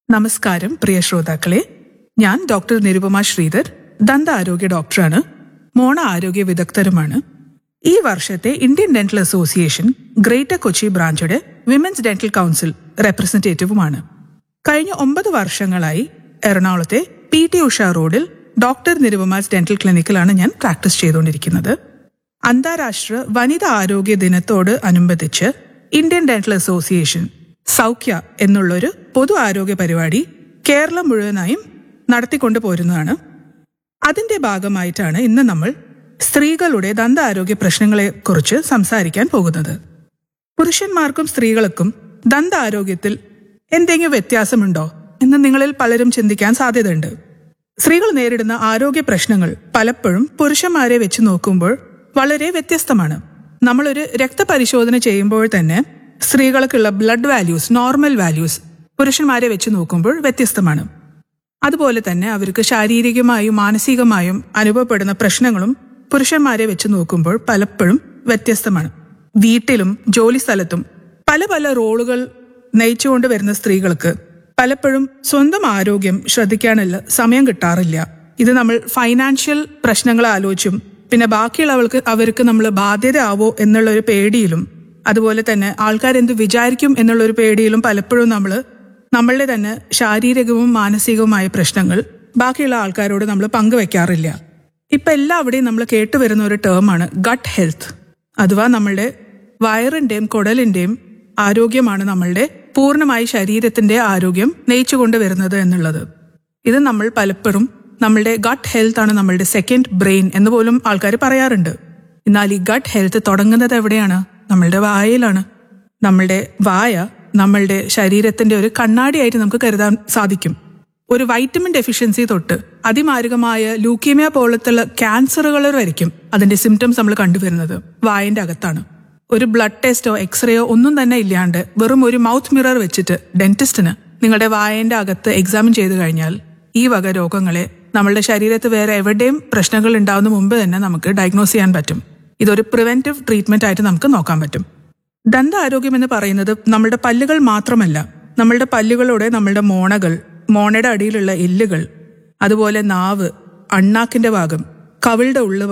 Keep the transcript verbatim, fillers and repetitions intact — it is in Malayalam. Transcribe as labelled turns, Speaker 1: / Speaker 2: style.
Speaker 1: നമസ്കാരം പ്രിയ ശ്രോതാക്കളെ, ഞാൻ ഡോക്ടർ നിരുപമ ശ്രീധർ, ദന്ത ആരോഗ്യ ഡോക്ടറാണ്, മോണ ആരോഗ്യ വിദഗ്ധരുമാണ്. ഈ വർഷത്തെ Indian dental association greater Kochi ബ്രാഞ്ചുടെ women's dental council റെപ്രസെന്റേറ്റീവുമാണ്. കഴിഞ്ഞ ഒമ്പത് വർഷങ്ങളായി എറണാകുളത്തെ പി ടി ഉഷ റോഡിൽ ഡോക്ടർ നിരുപമാസ് ഡെന്റൽ ക്ലിനിക്കിലാണ് ഞാൻ പ്രാക്ടീസ് ചെയ്തുകൊണ്ടിരിക്കുന്നത്. അന്താരാഷ്ട്ര വനിതാ ആരോഗ്യ ദിനത്തോട് അനുബന്ധിച്ച് ഇന്ത്യൻ ഡെന്റൽ അസോസിയേഷൻ സൗഖ്യ എന്നുള്ളൊരു പൊതു ആരോഗ്യ പരിപാടി കേരളം മുഴുവനായും നടത്തിക്കൊണ്ടു പോരുന്നതാണ്. അതിന്റെ ഭാഗമായിട്ടാണ് ഇന്ന് നമ്മൾ സ്ത്രീകളുടെ ദന്ത ആരോഗ്യ പ്രശ്നങ്ങളെക്കുറിച്ച് സംസാരിക്കാൻ പോകുന്നത്. പുരുഷന്മാർക്കും സ്ത്രീകൾക്കും ദന്ത ആരോഗ്യത്തിൽ എന്തെങ്കിലും വ്യത്യാസമുണ്ടോ എന്ന് നിങ്ങളിൽ പലരും ചിന്തിക്കാൻ സാധ്യതയുണ്ട്. സ്ത്രീകൾ നേരിടുന്ന ആരോഗ്യ പ്രശ്നങ്ങൾ പലപ്പോഴും പുരുഷന്മാരെ വെച്ച് നോക്കുമ്പോൾ വളരെ വ്യത്യസ്തമാണ്. നമ്മളൊരു രക്തപരിശോധന ചെയ്യുമ്പോൾ തന്നെ സ്ത്രീകൾക്കുള്ള ബ്ലഡ് വാല്യൂസ്, നോർമൽ വാല്യൂസ് പുരുഷന്മാരെ വെച്ച് നോക്കുമ്പോൾ വ്യത്യസ്തമാണ്. അതുപോലെ തന്നെ അവർക്ക് ശാരീരികമായും മാനസികമായും അനുഭവപ്പെടുന്ന പ്രശ്നങ്ങളും പുരുഷന്മാരെ വെച്ച് നോക്കുമ്പോൾ പലപ്പോഴും വ്യത്യസ്തമാണ്. വീട്ടിലും ജോലി സ്ഥലത്തും പല പല റോളുകൾ നയിച്ചുകൊണ്ട് വരുന്ന സ്ത്രീകൾക്ക് പലപ്പോഴും സ്വന്തം ആരോഗ്യം ശ്രദ്ധിക്കാനുള്ള സമയം കിട്ടാറില്ല. ഇത് നമ്മൾ ഫൈനാൻഷ്യൽ പ്രശ്നങ്ങൾ ആലോചിച്ചും പിന്നെ ബാക്കിയുള്ളവർക്ക് അവർക്ക് നമ്മൾ ബാധ്യത ആവോ എന്നുള്ളൊരു പേടിയിലും അതുപോലെ തന്നെ ആൾക്കാരെന്ത് വിചാരിക്കും എന്നുള്ളൊരു പേടിയിലും പലപ്പോഴും നമ്മൾ നമ്മളുടെ തന്നെ ശാരീരികവും മാനസികവുമായ പ്രശ്നങ്ങൾ ബാക്കിയുള്ള ആൾക്കാരോട് നമ്മൾ പങ്കുവെക്കാറില്ല. ഇപ്പം എല്ലാവിടെയും നമ്മൾ കേട്ടുവരുന്ന ഒരു ടേമാണ് ഗട്ട് ഹെൽത്ത്, അഥവാ നമ്മളുടെ വയറിൻ്റെയും കുടലിൻ്റെയും ആരോഗ്യമാണ് നമ്മളുടെ പൂർണ്ണമായി ശരീരത്തിന്റെ ആരോഗ്യം നയിച്ചുകൊണ്ട് വരുന്നത് എന്നുള്ളത്. ഇത് നമ്മൾ പലപ്പോഴും നമ്മളുടെ ഗട്ട് ഹെൽത്ത് ആണ് നമ്മളുടെ സെക്കൻഡ് ബ്രെയിൻ എന്ന് പോലും ആൾക്കാർ പറയാറുണ്ട്. എന്നാൽ ഈ ഗട്ട് ഹെൽത്ത് തുടങ്ങുന്നത് എവിടെയാണ്? നമ്മളുടെ വായയിലാണ്. നമ്മളുടെ വായ നമ്മളുടെ ശരീരത്തിന്റെ ഒരു കണ്ണാടിയായിട്ട് നമുക്ക് കരുതാൻ സാധിക്കും. ഒരു വൈറ്റമിൻ ഡെഫിഷ്യൻസി തൊട്ട് അതിമാരകമായ ലൂക്കീമിയ പോലത്തുള്ള ക്യാൻസറുകൾ വരയ്ക്കും അതിന്റെ സിംറ്റംസ് നമ്മൾ കണ്ടുവരുന്നത് വായന്റെ അകത്താണ്. ഒരു ബ്ലഡ് ടെസ്റ്റോ എക്സ്റേയോ ഒന്നും തന്നെ ഇല്ലാണ്ട് വെറും ഒരു മൗത്ത് മിറർ വെച്ചിട്ട് ഡെന്റിസ്റ്റിന് നിങ്ങളുടെ വായന്റെ അകത്ത് എക്സാമിൻ ചെയ്തു കഴിഞ്ഞാൽ ഈ വക രോഗങ്ങളെ നമ്മളുടെ ശരീരത്ത് വേറെ എവിടെയും പ്രശ്നങ്ങൾ ഉണ്ടാവുന്ന മുമ്പ് തന്നെ നമുക്ക് ഡയഗ്നോസ് ചെയ്യാൻ പറ്റും. ഇതൊരു പ്രിവെന്റീവ് ട്രീറ്റ്മെന്റ് ആയിട്ട് നമുക്ക് നോക്കാൻ പറ്റും. ദന്ത ആരോഗ്യം എന്ന് പറയുന്നത് നമ്മളുടെ പല്ലുകൾ മാത്രമല്ല, നമ്മളുടെ പല്ലുകളോടെ നമ്മളുടെ മോണകൾ, മോണയുടെ അടിയിലുള്ള എല്ലുകൾ, അതുപോലെ നാവ്, അണ്ണാക്കിന്റെ ഭാഗം, കവിളുടെ ഉള്ളു